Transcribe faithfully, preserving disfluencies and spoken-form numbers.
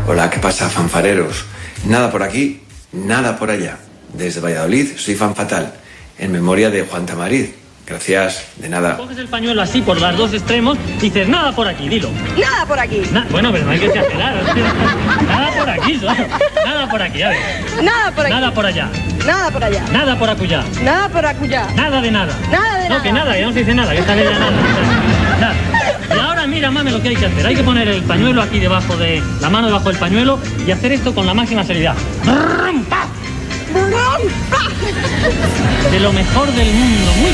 Hola, ¿qué pasa, fanfareros? Nada por aquí, nada por allá. Desde Valladolid soy Fan Fatal, en memoria de Juan Tamariz. Gracias, de nada. Coges el pañuelo así por los dos extremos y dices, nada por aquí, dilo. Nada por aquí. Na bueno, pero no hay que exagerar. Nada por aquí, ¿sabes? Nada por aquí, a ver. Nada por aquí. Nada por allá. Nada por allá. Nada por acullá. Nada por acullá. Nada de nada. Nada de no, nada. No, que nada, que no se dice nada, que esta vez ya nada. Nada. Y ahora mira, mami, lo que hay que hacer. Hay que poner el pañuelo aquí debajo de... La mano debajo del pañuelo y hacer esto con la máxima seriedad. De lo mejor del mundo. Muy